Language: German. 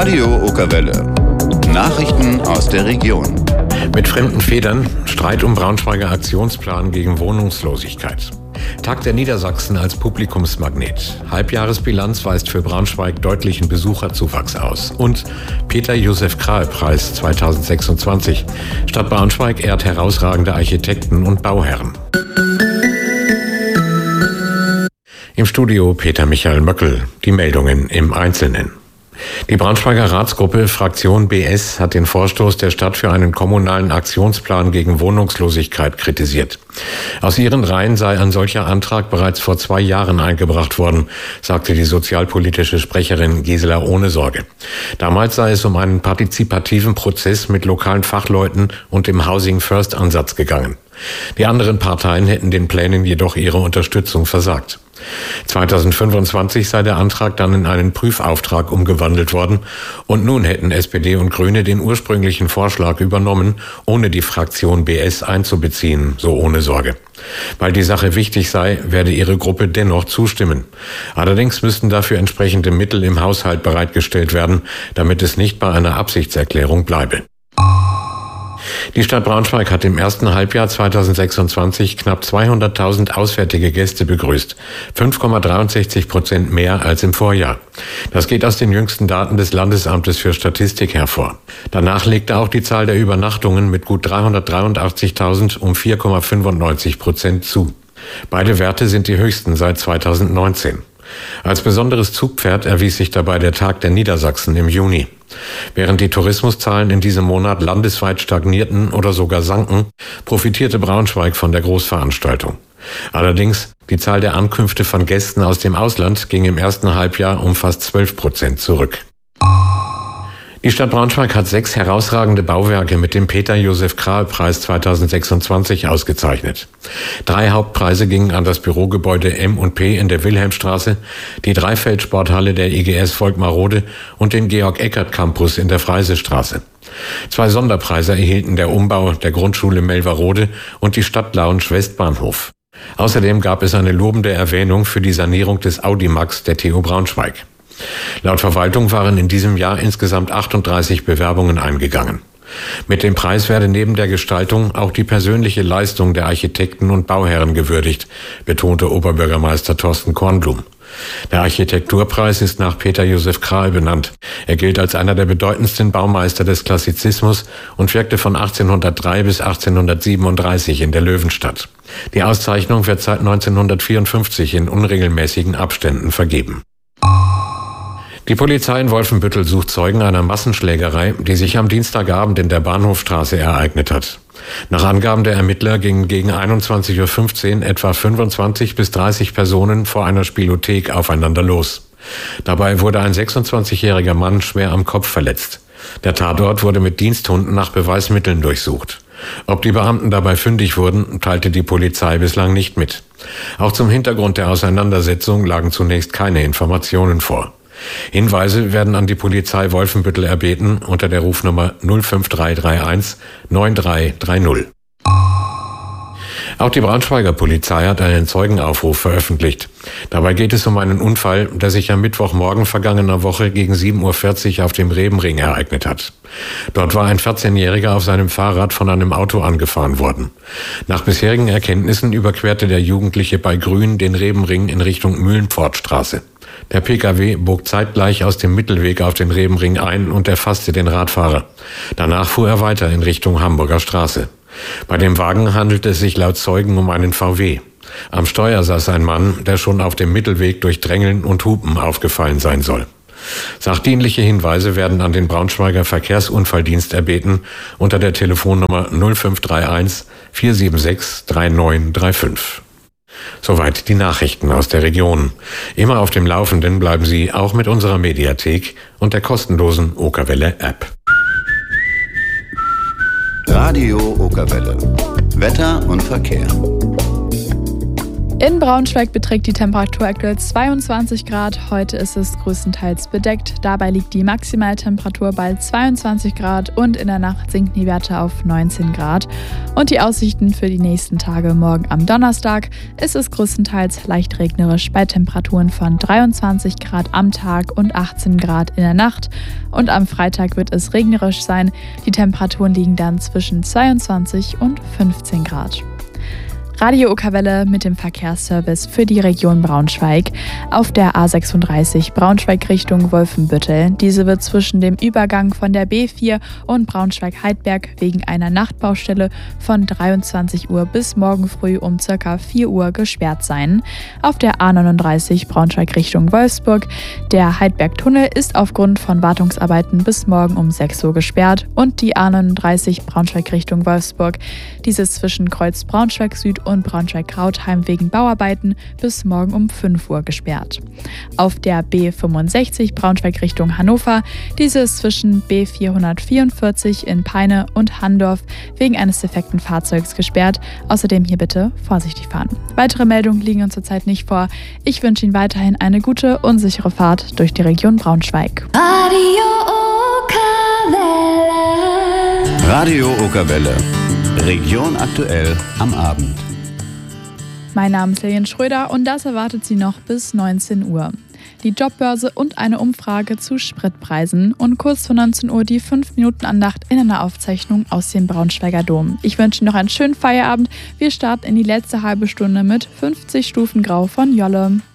Radio Okerwelle. Nachrichten aus der Region. Mit fremden Federn, Streit um Braunschweiger Aktionsplan gegen Wohnungslosigkeit. Tag der Niedersachsen als Publikumsmagnet. Halbjahresbilanz weist für Braunschweig deutlichen Besucherzuwachs aus. Und Peter-Josef-Krahe-Preis 2026. Stadt Braunschweig ehrt herausragende Architekten und Bauherren. Im Studio Peter Michael Möckel. Die Meldungen im Einzelnen. Die Braunschweiger Ratsgruppe Fraktion BS hat den Vorstoß der Stadt für einen kommunalen Aktionsplan gegen Wohnungslosigkeit kritisiert. Aus ihren Reihen sei ein solcher Antrag bereits vor 2 Jahren eingebracht worden, sagte die sozialpolitische Sprecherin Gisela Ohnesorge. Damals sei es um einen partizipativen Prozess mit lokalen Fachleuten und dem Housing First Ansatz gegangen. Die anderen Parteien hätten den Plänen jedoch ihre Unterstützung versagt. 2025 sei der Antrag dann in einen Prüfauftrag umgewandelt worden und nun hätten SPD und Grüne den ursprünglichen Vorschlag übernommen, ohne die Fraktion BS einzubeziehen, so Ohnesorge. Weil die Sache wichtig sei, werde ihre Gruppe dennoch zustimmen. Allerdings müssten dafür entsprechende Mittel im Haushalt bereitgestellt werden, damit es nicht bei einer Absichtserklärung bleibe. Die Stadt Braunschweig hat im ersten Halbjahr 2026 knapp 200.000 auswärtige Gäste begrüßt, 5,63% mehr als im Vorjahr. Das geht aus den jüngsten Daten des Landesamtes für Statistik hervor. Danach legte auch die Zahl der Übernachtungen mit gut 383.000 um 4,95% zu. Beide Werte sind die höchsten seit 2019. Als besonderes Zugpferd erwies sich dabei der Tag der Niedersachsen im Juni. Während die Tourismuszahlen in diesem Monat landesweit stagnierten oder sogar sanken, profitierte Braunschweig von der Großveranstaltung. Allerdings, die Zahl der Ankünfte von Gästen aus dem Ausland ging im ersten Halbjahr um fast 12% zurück. Die Stadt Braunschweig hat 6 herausragende Bauwerke mit dem Peter-Josef-Krahe-Preis 2026 ausgezeichnet. 3 Hauptpreise gingen an das Bürogebäude M&P in der Wilhelmstraße, die Dreifeldsporthalle der IGS Volkmarode und den Georg-Eckert-Campus in der Freisestraße. 2 Sonderpreise erhielten der Umbau der Grundschule Melverode und die Stadtlounge Westbahnhof. Außerdem gab es eine lobende Erwähnung für die Sanierung des Audimax der TU Braunschweig. Laut Verwaltung waren in diesem Jahr insgesamt 38 Bewerbungen eingegangen. Mit dem Preis werde neben der Gestaltung auch die persönliche Leistung der Architekten und Bauherren gewürdigt, betonte Oberbürgermeister Thorsten Kornblum. Der Architekturpreis ist nach Peter-Josef-Krahe benannt. Er gilt als einer der bedeutendsten Baumeister des Klassizismus und wirkte von 1803 bis 1837 in der Löwenstadt. Die Auszeichnung wird seit 1954 in unregelmäßigen Abständen vergeben. Die Polizei in Wolfenbüttel sucht Zeugen einer Massenschlägerei, die sich am Dienstagabend in der Bahnhofstraße ereignet hat. Nach Angaben der Ermittler gingen gegen 21:15 Uhr etwa 25 bis 30 Personen vor einer Spielothek aufeinander los. Dabei wurde ein 26-jähriger Mann schwer am Kopf verletzt. Der Tatort wurde mit Diensthunden nach Beweismitteln durchsucht. Ob die Beamten dabei fündig wurden, teilte die Polizei bislang nicht mit. Auch zum Hintergrund der Auseinandersetzung lagen zunächst keine Informationen vor. Hinweise werden an die Polizei Wolfenbüttel erbeten unter der Rufnummer 05331 9330. Auch die Braunschweiger Polizei hat einen Zeugenaufruf veröffentlicht. Dabei geht es um einen Unfall, der sich am Mittwochmorgen vergangener Woche gegen 7:40 Uhr auf dem Rebenring ereignet hat. Dort war ein 14-Jähriger auf seinem Fahrrad von einem Auto angefahren worden. Nach bisherigen Erkenntnissen überquerte der Jugendliche bei Grün den Rebenring in Richtung Mühlenpfortstraße. Der Pkw bog zeitgleich aus dem Mittelweg auf den Rebenring ein und erfasste den Radfahrer. Danach fuhr er weiter in Richtung Hamburger Straße. Bei dem Wagen handelte es sich laut Zeugen um einen VW. Am Steuer saß ein Mann, der schon auf dem Mittelweg durch Drängeln und Hupen aufgefallen sein soll. Sachdienliche Hinweise werden an den Braunschweiger Verkehrsunfalldienst erbeten unter der Telefonnummer 0531 476 3935. Soweit die Nachrichten aus der Region. Immer auf dem Laufenden bleiben Sie auch mit unserer Mediathek und der kostenlosen Okerwelle-App. Radio Okerwelle. Wetter und Verkehr. In Braunschweig beträgt die Temperatur aktuell 22 Grad. Heute ist es größtenteils bedeckt. Dabei liegt die Maximaltemperatur bei 22 Grad und in der Nacht sinken die Werte auf 19 Grad. Und die Aussichten für die nächsten Tage: morgen am Donnerstag ist es größtenteils leicht regnerisch bei Temperaturen von 23 Grad am Tag und 18 Grad in der Nacht. Und am Freitag wird es regnerisch sein. Die Temperaturen liegen dann zwischen 22 und 15 Grad. Radio Okerwelle mit dem Verkehrsservice für die Region Braunschweig auf der A36 Braunschweig Richtung Wolfenbüttel. Diese wird zwischen dem Übergang von der B4 und Braunschweig-Heidberg wegen einer Nachtbaustelle von 23 Uhr bis morgen früh um ca. 4 Uhr gesperrt sein. Auf der A39 Braunschweig Richtung Wolfsburg. Der Heidberg-Tunnel ist aufgrund von Wartungsarbeiten bis morgen um 6 Uhr gesperrt und die A39 Braunschweig Richtung Wolfsburg. Diese ist zwischen Kreuz Braunschweig Süd und Braunschweig-Krautheim wegen Bauarbeiten bis morgen um 5 Uhr gesperrt. Auf der B65 Braunschweig Richtung Hannover, diese ist zwischen B444 in Peine und Handorf wegen eines defekten Fahrzeugs gesperrt. Außerdem hier bitte vorsichtig fahren. Weitere Meldungen liegen uns zurzeit nicht vor. Ich wünsche Ihnen weiterhin eine gute und sichere Fahrt durch die Region Braunschweig. Radio Okerwelle. Region aktuell am Abend. Mein Name ist Lilian Schröder und das erwartet Sie noch bis 19 Uhr. Die Jobbörse und eine Umfrage zu Spritpreisen und kurz vor 19 Uhr die 5-Minuten-Andacht in einer Aufzeichnung aus dem Braunschweiger Dom. Ich wünsche Ihnen noch einen schönen Feierabend. Wir starten in die letzte halbe Stunde mit 50 Stufen Grau von Jolle.